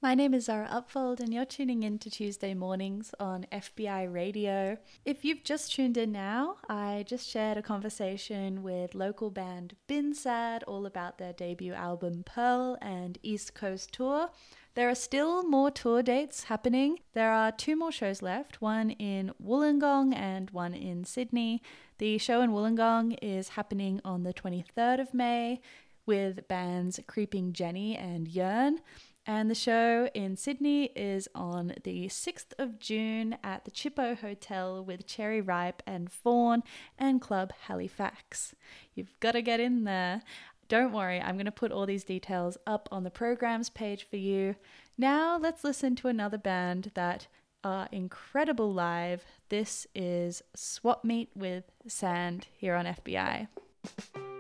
My name is Zara Upfold, and you're tuning in to Tuesday mornings on FBI Radio. If you've just tuned in now, I just shared a conversation with local band Binsad all about their debut album Pearl and East Coast tour. There are still more tour dates happening. There are 2 more shows left, one in Wollongong and one in Sydney. The show in Wollongong is happening on the 23rd of May with bands Creeping Jenny and Yearn. And the show in Sydney is on the 6th of June at the Chippo Hotel with Cherry Ripe and Fawn and Club Halifax. You've got to get in there. Don't worry, I'm going to put all these details up on the programs page for you. Now let's listen to another band that are incredible live. This is Swap Meet with Sand here on FBI.